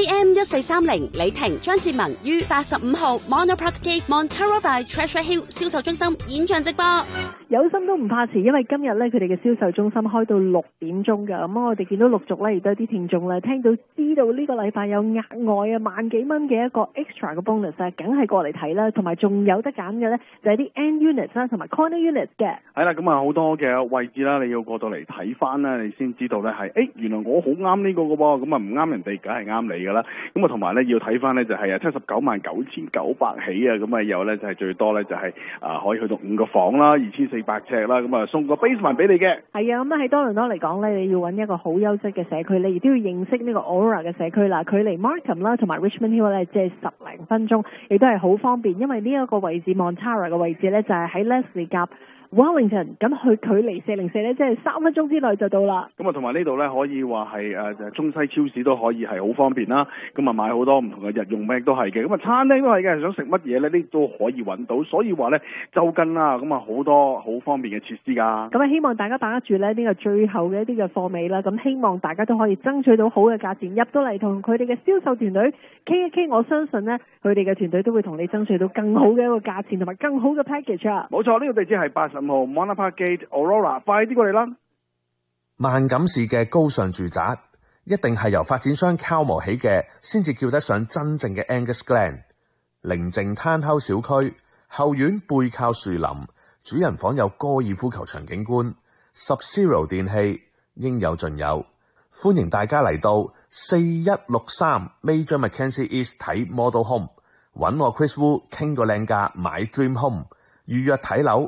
AM1430 李婷、張志文於85號 Monarch Park Gate Montara by Treasure Hill 銷售中心現場直播。 有心都唔怕遲，因為今日咧佢哋嘅銷售中心開到6點鐘㗎。咁我哋見到陸續咧亦都有啲聽眾咧聽到知道呢個禮拜有額外萬幾蚊嘅一個 extra 嘅 bonus 啊，梗係過嚟睇啦。同埋仲有得揀嘅咧就係啲 end units 啦，同埋 corner units 嘅。 係啦，咁啊好多嘅位置啦，你要過到嚟睇翻啦，你先知道咧係，原來我好啱呢個嘅噃，咁啊唔啱人哋，梗係啱你㗎啦。咁啊同埋咧要睇翻咧就係799900起啊，咁啊有咧就係最多咧就係可以去到5個房啦，2400尺啦，咁啊送個 basement 俾你嘅。係啊，咁喺多倫多嚟講咧，你要揾一個好優質嘅社區，你亦都要認識呢個 Aurora 嘅社區啦。距離 Markham 啦同埋 Richmond Hill 咧，即係10零分鐘，亦都係好方便。因為呢一個位置 Montara 嘅位置咧，就係喺 Leslie 夾 Wellington， 咁佢距離404咧，即係3分鐘之內就到啦。咁啊，同埋呢度咧可以話係中西超市都可以係好方便啦。咁啊買好多唔同嘅日用品都係嘅。咁啊餐廳都係嘅，想食乜嘢咧呢都可以揾到。所以話咧就近啦，咁啊好多好方便嘅設施㗎。咁啊希望大家把握住咧呢個最後嘅一啲嘅貨尾啦。咁希望大家都可以爭取到好嘅價錢，入到嚟同佢哋嘅銷售團隊傾一傾。我相信呢，佢哋嘅團隊都會同你爭取到更好嘅一個價錢同埋更好嘅 package 啊。冇錯，呢個地址係85號 Monarch Park Gate Aurora， 快啲過嚟啦！ 萬錦市嘅高尚住宅一定係由發展商敲磨起嘅，先至叫得上真正嘅 Angus Glen。寧靜攤口小區，後院背靠樹林，主人房有高爾夫球場景觀，Sub-Zero 電器應有盡有。歡迎大家嚟到4163 Major Mackenzie East 睇 Model Home， 揾我 Chris Wu 傾個靚價買 Dream Home。預約睇樓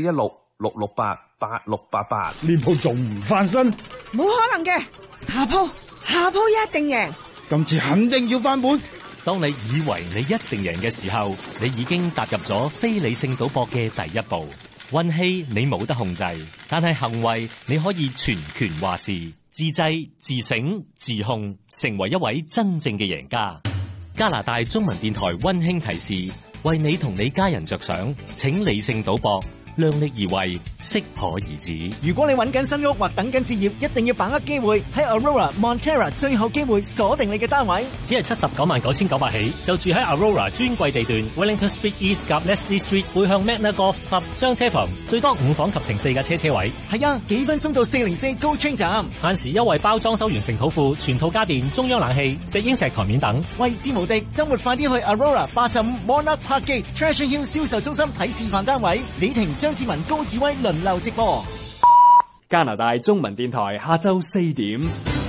416-668-8688。 呢鋪仲唔翻身？ 冇可能嘅，下鋪一定贏。 今次肯定要翻本。 當你以為你一定贏嘅時候，你已經踏入咗非理性賭博嘅第一步。運氣你冇得控制，但係行為你可以全權話事。自制、自省、自控，成為一位真正嘅贏家。加拿大中文電台溫馨提示：為你同你家人着想，請理性賭博，量力而為，適可而止。 如果你揾緊新屋或等緊置業，一定要把握機會，喺 Aurora Montara 最後機會鎖定你嘅單位。 只係799900起，就住喺 Aurora 專櫃地段 Wellington Street East 夾 Leslie Street 背向 Magna Golf Club 雙車房，最多5房及停4架車位。係啊，幾分鐘到404 GO Train 站。限時優惠包裝修完成土庫、全套家電、中央冷氣、石英石台面等， 位置無敵。周末快啲去 Aurora 85 Monarch Park Gate Treasure Hill 銷售中心睇示範單位。李婷、張志文、高志威輪流直播。 加拿大中文電台下晝4點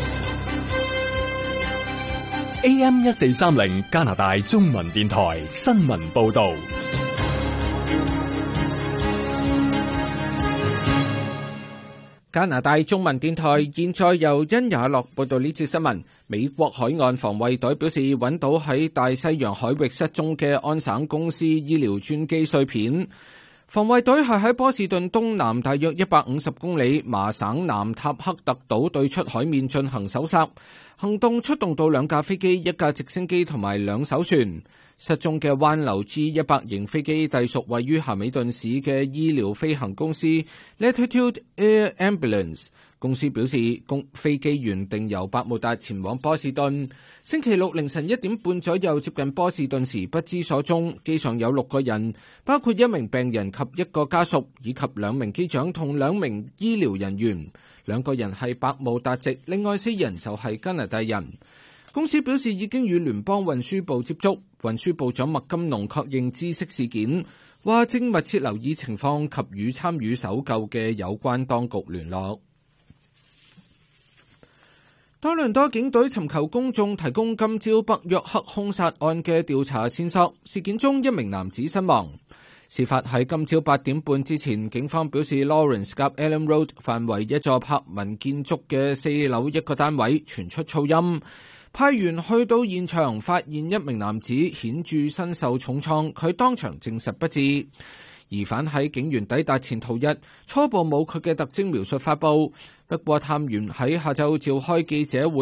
AM1430 加拿大中文電台新聞報道。 加拿大中文電台現在由殷雅樂報道呢節新聞。美國海岸防衛隊表示揾到喺大西洋海域失蹤嘅安省公司醫療專機碎片。防衛隊係喺波士頓東南大約150公里麻省南塔克特島對出海面進行搜索行動，出動到2架飛機、1架直升機同埋2艘船。失蹤嘅灣流 G100 型飛機隸屬位於夏美頓市嘅醫療飛行公司 Latitude Air Ambulance。公司表示，飛機原定由百慕達前往波士頓，星期六凌晨1點半左右接近波士頓時不知所蹤。機上有6個人，包括1名病人及1個家屬，以及2名機長同2名醫療人員。2個人係百慕達籍，另外4人就係加拿大人。公司表示已經與聯邦運輸部接觸，運輸部長麥金農確認知悉事件，話正密切留意情況及與參與搜救嘅有關當局聯絡。多倫多警隊尋求公眾提供今朝北約克兇殺案嘅調查線索，事件中1名男子身亡。事發喺今朝8點半之前，警方表示 Lawrence 及 Allen Road 範圍一座柏文建築嘅4樓一個單位傳出噪音，派員去到現場，發現1名男子顯著身受重創，佢當場證實不治。疑犯喺警員抵達前逃逸，初步冇佢嘅特徵描述發布。不過探員喺下晝召開記者會。